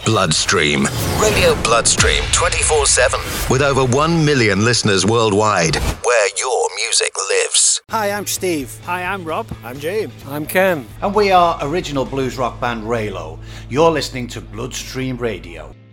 Bloodstream. Radio Bloodstream 24/7. With over 1 million listeners worldwide. Where your music lives. Hi, I'm Steve. Hi, I'm Rob. I'm James. I'm Ken. And we are original blues rock band Raylo. You're listening to Bloodstream Radio.